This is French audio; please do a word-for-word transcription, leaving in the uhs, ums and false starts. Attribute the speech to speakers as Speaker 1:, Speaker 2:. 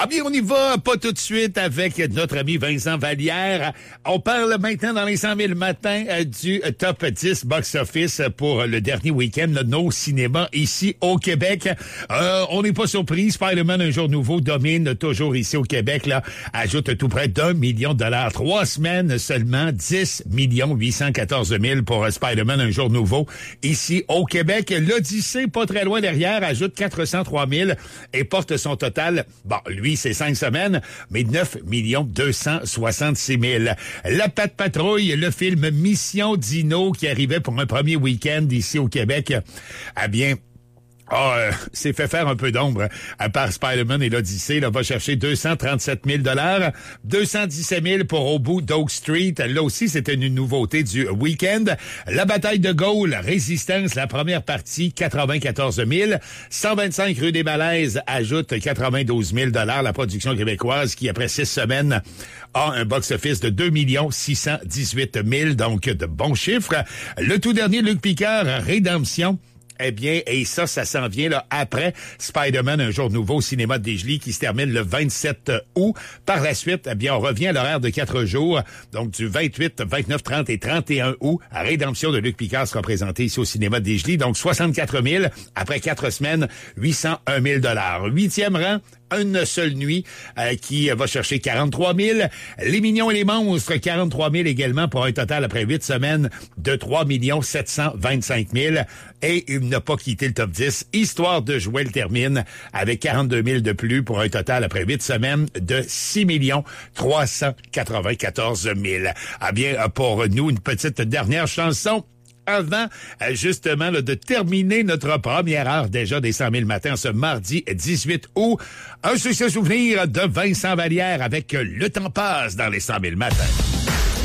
Speaker 1: Ah bien, on y va pas tout de suite avec notre ami Vincent Vallière. On parle maintenant dans les cent mille matins euh, du top dix box-office pour le dernier week-end de nos cinémas ici au Québec. Euh, on n'est pas surpris, Spider-Man Un jour nouveau domine toujours ici au Québec, là, ajoute tout près d'un million de dollars. Trois semaines seulement, dix millions huit cent quatorze mille pour Spider-Man Un jour nouveau ici au Québec. L'Odyssée, pas très loin derrière, ajoute quatre cent trois mille et porte son total, bon, lui, c'est cinq semaines, mais neuf millions deux cent soixante-six mille. La Patte Patrouille, le film Mission Dino qui arrivait pour un premier week-end ici au Québec, eh bien, Ah, euh, c'est fait faire un peu d'ombre à part Spider-Man et l'Odyssée. Là, va chercher deux cent trente-sept mille dollars, deux cent dix-sept mille pour Au bout d'Oak Street. Là aussi, c'était une nouveauté du week-end. La bataille de Gaulle, Résistance, la première partie, quatre-vingt-quatorze mille. cent vingt-cinq rue des Malaises ajoute quatre-vingt-douze mille dollars. La production québécoise qui, après six semaines, a un box-office de deux millions six cent dix-huit mille. Donc, de bons chiffres. Le tout dernier, Luc Picard, Rédemption. Eh bien, et ça, ça s'en vient là après Spider-Man Un jour nouveau au cinéma de Desjolies qui se termine le vingt-sept août. Par la suite, eh bien, on revient à l'horaire de quatre jours, donc du vingt-huit, vingt-neuf, trente et trente et un août. À Rédemption de Luc Picard sera présenté ici au cinéma de Desjolies, donc soixante-quatre mille. Après quatre semaines, huit cent un mille dollars. Huitième rang, Une seule nuit euh, qui va chercher quarante-trois mille. Les Mignons et les Monstres, quarante-trois mille également pour un total après huit semaines de trois millions sept cent vingt-cinq mille. Et il n'a pas quitté le top dix. Histoire de jouer le termine avec quarante-deux mille de plus pour un total après huit semaines de six millions trois cent quatre-vingt-quatorze mille. Ah bien, pour nous, une petite dernière chanson avant, justement, là, de terminer notre première heure déjà des cent mille matins ce mardi dix-huit août. Un succès souvenir de Vincent Vallière avec Le temps passe dans les cent mille matins.